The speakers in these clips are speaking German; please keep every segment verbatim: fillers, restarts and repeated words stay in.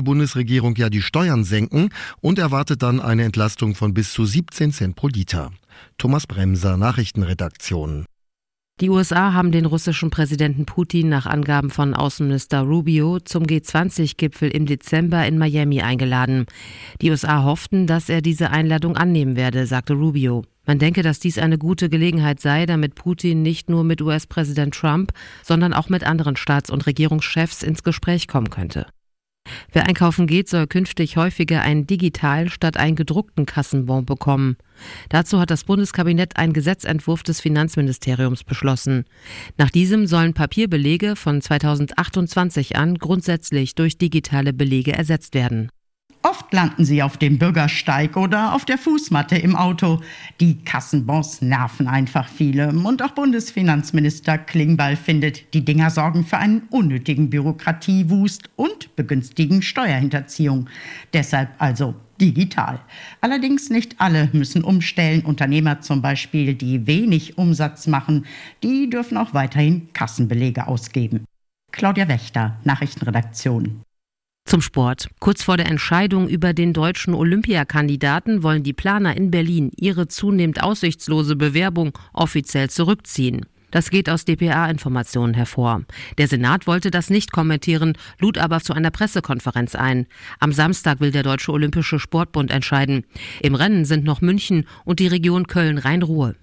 Bundesregierung ja die Steuern senken und erwartet dann eine Entlastung von bis zu siebzehn Cent pro Liter. Thomas Bremser, Nachrichtenredaktion. Die U S A haben den russischen Präsidenten Putin nach Angaben von Außenminister Rubio zum G zwanzig Gipfel im Dezember in Miami eingeladen. Die U S A hofften, dass er diese Einladung annehmen werde, sagte Rubio. Man denke, dass dies eine gute Gelegenheit sei, damit Putin nicht nur mit U S-Präsident Trump, sondern auch mit anderen Staats- und Regierungschefs ins Gespräch kommen könnte. Wer einkaufen geht, soll künftig häufiger einen digital statt einen gedruckten Kassenbon bekommen. Dazu hat das Bundeskabinett einen Gesetzentwurf des Finanzministeriums beschlossen. Nach diesem sollen Papierbelege von zweitausendachtundzwanzig an grundsätzlich durch digitale Belege ersetzt werden. Oft landen sie auf dem Bürgersteig oder auf der Fußmatte im Auto. Die Kassenbons nerven einfach viele. Und auch Bundesfinanzminister Klingbeil findet, die Dinger sorgen für einen unnötigen Bürokratiewust und begünstigen Steuerhinterziehung. Deshalb also digital. Allerdings nicht alle müssen umstellen. Unternehmer zum Beispiel, die wenig Umsatz machen, die dürfen auch weiterhin Kassenbelege ausgeben. Claudia Wächter, Nachrichtenredaktion. Zum Sport. Kurz vor der Entscheidung über den deutschen Olympiakandidaten wollen die Planer in Berlin ihre zunehmend aussichtslose Bewerbung offiziell zurückziehen. Das geht aus D P A-Informationen hervor. Der Senat wollte das nicht kommentieren, lud aber zu einer Pressekonferenz ein. Am Samstag will der Deutsche Olympische Sportbund entscheiden. Im Rennen sind noch München und die Region Köln-Rhein-Ruhr.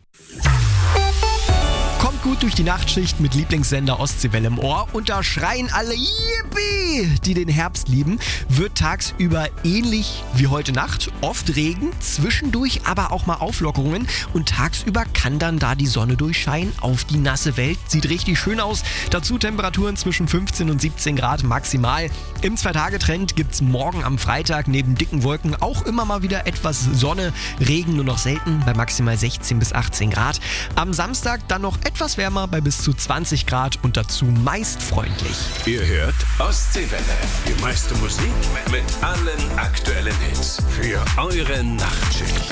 Kommt gut durch die Nachtschicht mit Lieblingssender Ostseewelle im Ohr und da schreien alle Yippie, die den Herbst lieben. Wird tagsüber ähnlich wie heute Nacht, oft Regen, zwischendurch aber auch mal Auflockerungen und tagsüber kann dann da die Sonne durchscheinen auf die nasse Welt. Sieht richtig schön aus. Dazu Temperaturen zwischen fünfzehn und siebzehn Grad maximal. Im Zwei-Tage-Trend gibt's morgen am Freitag neben dicken Wolken auch immer mal wieder etwas Sonne, Regen nur noch selten bei maximal sechzehn bis achtzehn Grad. Am Samstag dann noch etwas Etwas wärmer bei bis zu zwanzig Grad und dazu meist freundlich. Ihr hört Ostseewelle. Die meiste Musik mit allen aktuellen Hits für eure Nachtschicht.